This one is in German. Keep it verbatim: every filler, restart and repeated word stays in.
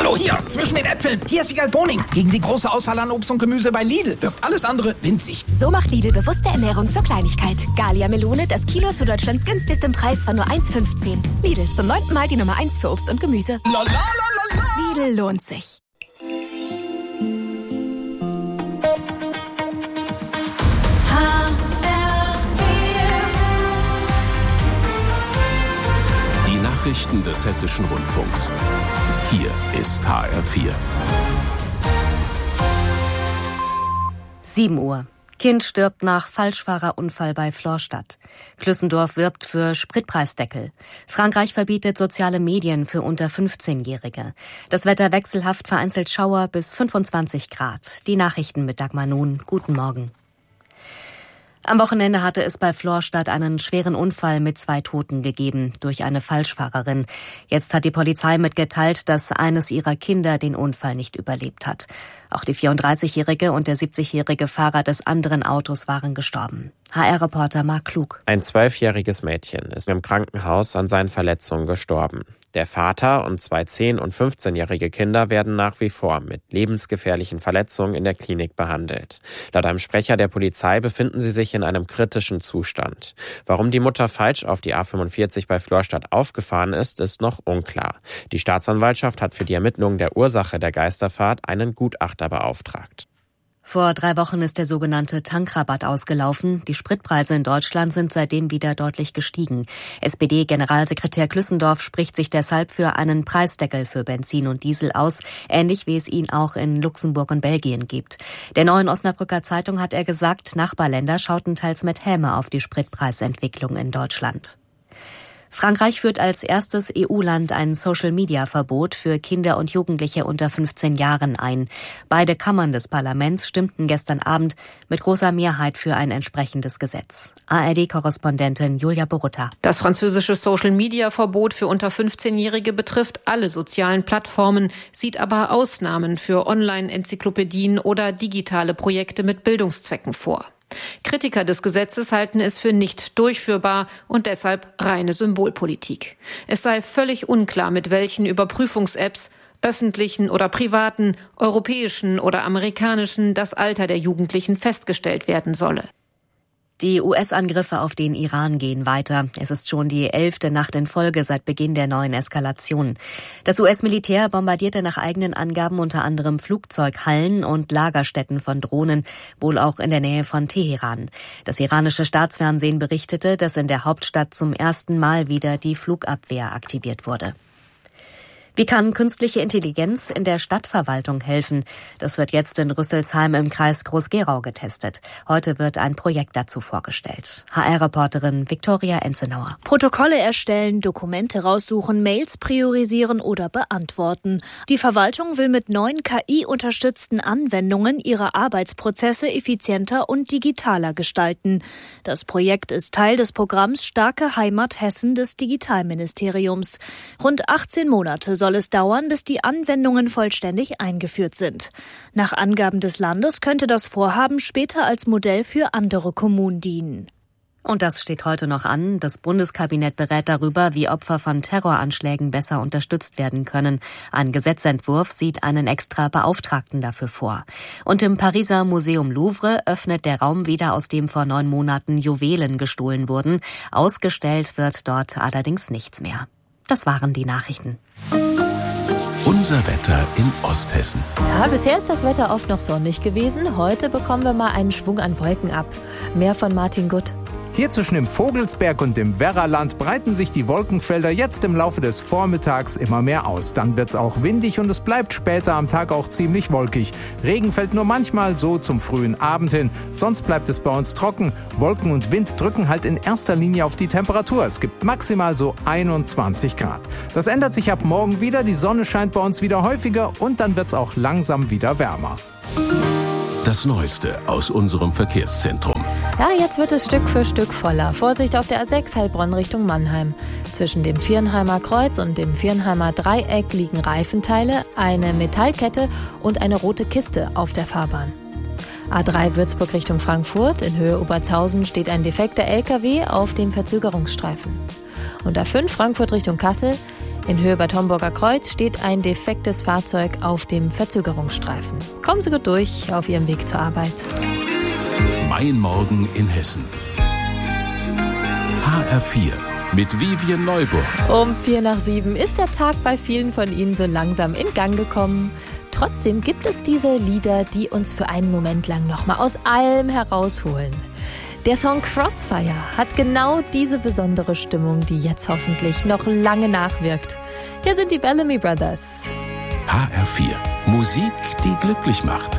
Hallo, hier, zwischen den Äpfeln. Hier ist Wiegald Boning. Gegen die große Auswahl an Obst und Gemüse bei Lidl wirkt alles andere winzig. So macht Lidl bewusste Ernährung zur Kleinigkeit. Gallia Melone, das Kilo zu Deutschlands günstigstem Preis von nur eins Komma fünfzehn. Lidl, zum neunten Mal die Nummer eins für Obst und Gemüse. La, la, la, la, la. Lidl lohnt sich. Die Nachrichten des Hessischen Rundfunks. Hier ist H R vier. sieben Uhr. Kind stirbt nach Falschfahrerunfall bei Florstadt. Klüssendorf wirbt für Spritpreisdeckel. Frankreich verbietet soziale Medien für unter fünfzehnjährige. Das Wetter wechselhaft, vereinzelt Schauer bis fünfundzwanzig Grad. Die Nachrichten mit Dagmar Nun. Guten Morgen. Am Wochenende hatte es bei Florstadt einen schweren Unfall mit zwei Toten gegeben durch eine Falschfahrerin. Jetzt hat die Polizei mitgeteilt, dass eines ihrer Kinder den Unfall nicht überlebt hat. Auch die vierunddreißigjährige und der siebzigjährige Fahrer des anderen Autos waren gestorben. H R-Reporter Marc Klug. Ein zwölfjähriges Mädchen ist im Krankenhaus an seinen Verletzungen gestorben. Der Vater und zwei zehn- und fünfzehnjährige Kinder werden nach wie vor mit lebensgefährlichen Verletzungen in der Klinik behandelt. Laut einem Sprecher der Polizei befinden sie sich in einem kritischen Zustand. Warum die Mutter falsch auf die A fünfundvierzig bei Florstadt aufgefahren ist, ist noch unklar. Die Staatsanwaltschaft hat für die Ermittlung der Ursache der Geisterfahrt einen Gutachter beauftragt. Vor drei Wochen ist der sogenannte Tankrabatt ausgelaufen. Die Spritpreise in Deutschland sind seitdem wieder deutlich gestiegen. S P D-Generalsekretär Klüssendorf spricht sich deshalb für einen Preisdeckel für Benzin und Diesel aus, ähnlich wie es ihn auch in Luxemburg und Belgien gibt. Der Neuen Osnabrücker Zeitung hat er gesagt, Nachbarländer schauten teils mit Häme auf die Spritpreisentwicklung in Deutschland. Frankreich führt als erstes E U-Land ein Social-Media-Verbot für Kinder und Jugendliche unter fünfzehn Jahren ein. Beide Kammern des Parlaments stimmten gestern Abend mit großer Mehrheit für ein entsprechendes Gesetz. A R D-Korrespondentin Julia Borutta. Das französische Social-Media-Verbot für unter fünfzehnjährige betrifft alle sozialen Plattformen, sieht aber Ausnahmen für Online-Enzyklopädien oder digitale Projekte mit Bildungszwecken vor. Kritiker des Gesetzes halten es für nicht durchführbar und deshalb reine Symbolpolitik. Es sei völlig unklar, mit welchen Überprüfungs-Apps, öffentlichen oder privaten, europäischen oder amerikanischen, das Alter der Jugendlichen festgestellt werden solle. Die U S-Angriffe auf den Iran gehen weiter. Es ist schon die elfte Nacht in Folge seit Beginn der neuen Eskalation. Das U S-Militär bombardierte nach eigenen Angaben unter anderem Flugzeughallen und Lagerstätten von Drohnen, wohl auch in der Nähe von Teheran. Das iranische Staatsfernsehen berichtete, dass in der Hauptstadt zum ersten Mal wieder die Flugabwehr aktiviert wurde. Wie kann künstliche Intelligenz in der Stadtverwaltung helfen? Das wird jetzt in Rüsselsheim im Kreis Groß-Gerau getestet. Heute wird ein Projekt dazu vorgestellt. H R-Reporterin Viktoria Enzenauer. Protokolle erstellen, Dokumente raussuchen, Mails priorisieren oder beantworten. Die Verwaltung will mit neuen K I-unterstützten Anwendungen ihre Arbeitsprozesse effizienter und digitaler gestalten. Das Projekt ist Teil des Programms Starke Heimat Hessen des Digitalministeriums. Rund achtzehn Monate soll es dauern, bis die Anwendungen vollständig eingeführt sind. Nach Angaben des Landes könnte das Vorhaben später als Modell für andere Kommunen dienen. Und das steht heute noch an. Das Bundeskabinett berät darüber, wie Opfer von Terroranschlägen besser unterstützt werden können. Ein Gesetzentwurf sieht einen extra Beauftragten dafür vor. Und im Pariser Museum Louvre öffnet der Raum wieder, aus dem vor neun Monaten Juwelen gestohlen wurden. Ausgestellt wird dort allerdings nichts mehr. Das waren die Nachrichten. Unser Wetter in Osthessen. Ja, bisher ist das Wetter oft noch sonnig gewesen. Heute bekommen wir mal einen Schwung an Wolken ab. Mehr von Martin Gutt. Hier zwischen dem Vogelsberg und dem Werraland breiten sich die Wolkenfelder jetzt im Laufe des Vormittags immer mehr aus. Dann wird's auch windig und es bleibt später am Tag auch ziemlich wolkig. Regen fällt nur manchmal so zum frühen Abend hin. Sonst bleibt es bei uns trocken. Wolken und Wind drücken halt in erster Linie auf die Temperatur. Es gibt maximal so einundzwanzig Grad. Das ändert sich ab morgen wieder. Die Sonne scheint bei uns wieder häufiger und dann wird's auch langsam wieder wärmer. Das Neueste aus unserem Verkehrszentrum. Ja, jetzt wird es Stück für Stück voller. Vorsicht auf der A sechs Heilbronn Richtung Mannheim. Zwischen dem Viernheimer Kreuz und dem Viernheimer Dreieck liegen Reifenteile, eine Metallkette und eine rote Kiste auf der Fahrbahn. A drei Würzburg Richtung Frankfurt. In Höhe Obertshausen steht ein defekter L K W auf dem Verzögerungsstreifen. Und A fünf Frankfurt Richtung Kassel. In Höhe Bad Homburger Kreuz steht ein defektes Fahrzeug auf dem Verzögerungsstreifen. Kommen Sie gut durch auf Ihrem Weg zur Arbeit. Mein Morgen in Hessen. H R vier mit Vivian Neuburg. Um vier nach sieben ist der Tag bei vielen von Ihnen so langsam in Gang gekommen. Trotzdem gibt es diese Lieder, die uns für einen Moment lang nochmal aus allem herausholen. Der Song Crossfire hat genau diese besondere Stimmung, die jetzt hoffentlich noch lange nachwirkt. Hier sind die Bellamy Brothers. H R vier. Musik, die glücklich macht.